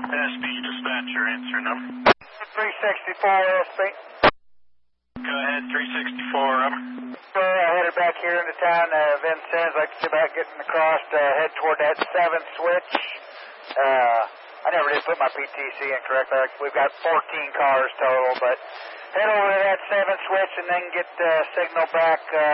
SB dispatcher, answer number. 364 SB. Go ahead, 364, over. I headed back here into town. Vincennes, like to get back getting across to head toward that 7 switch. I never did put my PTC in correctly. We've got 14 cars total, but head over to that 7 switch and then get signal back.